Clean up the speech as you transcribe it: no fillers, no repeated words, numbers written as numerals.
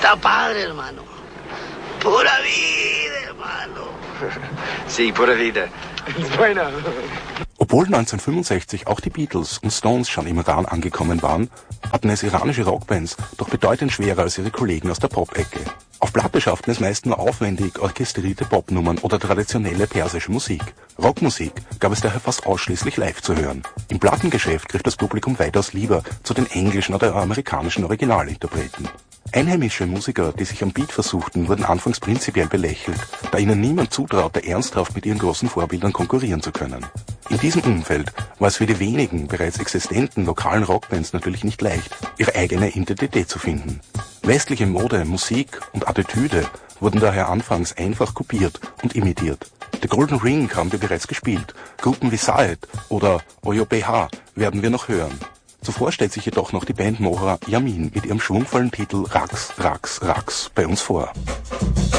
está padre, hermano. Pura vida, hermano. Sí, pura vida. Bueno. Obwohl 1965 auch die Beatles und Stones schon im Iran angekommen waren, hatten es iranische Rockbands doch bedeutend schwerer als ihre Kollegen aus der Pop-Ecke. Auf Platte schafften es meist nur aufwendig orchestrierte Popnummern oder traditionelle persische Musik. Rockmusik gab es daher fast ausschließlich live zu hören. Im Plattengeschäft griff das Publikum weitaus lieber zu den englischen oder amerikanischen Originalinterpreten. Einheimische Musiker, die sich am Beat versuchten, wurden anfangs prinzipiell belächelt, da ihnen niemand zutraute, ernsthaft mit ihren großen Vorbildern konkurrieren zu können. In diesem Umfeld war es für die wenigen bereits existenten lokalen Rockbands natürlich nicht leicht, ihre eigene Identität zu finden. Westliche Mode, Musik und Attitüde wurden daher anfangs einfach kopiert und imitiert. The Golden Ring haben wir bereits gespielt, Gruppen wie Saed oder Oyo BH werden wir noch hören. Zuvor stellt sich jedoch noch die Band Mohra Yamin mit ihrem schwungvollen Titel Raqs, Raqs, Raqs bei uns vor.